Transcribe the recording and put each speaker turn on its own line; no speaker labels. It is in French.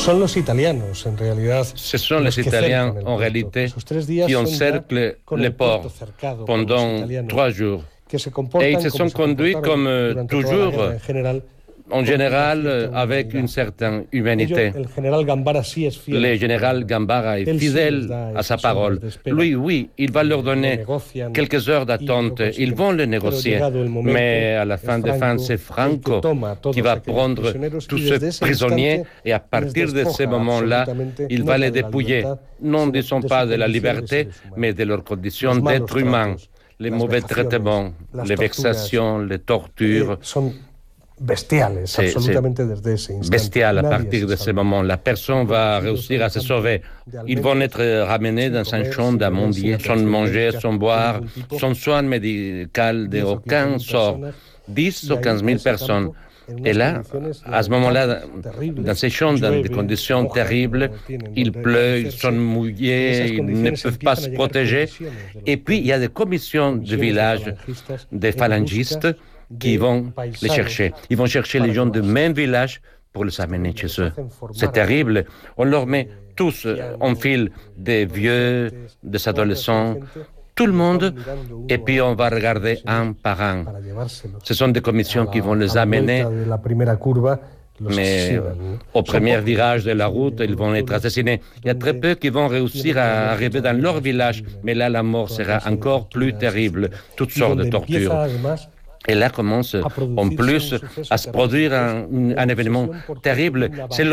Ce sont les Italiens, en réalité, qui encerclent le port pendant 3 jours. Et ils se sont conduits comme toujours, en général, avec une certaine humanité. Le général Gambara est fidèle à sa parole. Lui, oui, il va leur donner quelques heures d'attente. Ils vont le négocier. Mais à la fin des fins, c'est Franco qui va prendre tous ces prisonniers et à partir de ce moment-là, il va les dépouiller. Non, disons pas de la liberté, mais de leurs conditions d'être humains. Les mauvais traitements, les vexations, les tortures. C'est bestial à partir de ce moment. La personne va réussir à se sauver. Ils vont être ramenés dans un champ d'amandier, sans manger, sans boire, sans soins médicaux d'aucun sort. 10 ou 15 000 personnes. Et là, à ce moment-là, dans ces champs, dans des conditions terribles, il pleut, ils sont mouillés, ils ne peuvent pas se protéger. Et puis, il y a des commissions de village, des phalangistes, qui vont les chercher. Ils vont chercher les gens du même village pour les amener chez eux. C'est terrible. On leur met tous en file, des vieux, des adolescents, tout le monde, et puis on va regarder un par un. Ce sont des commissions qui vont les amener, mais au premier virage de la route, ils vont être assassinés. Il y a très peu qui vont réussir à arriver dans leur village, mais là, la mort sera encore plus terrible. Toutes sortes de tortures. Et là commence en plus à se produire un événement terrible. C'est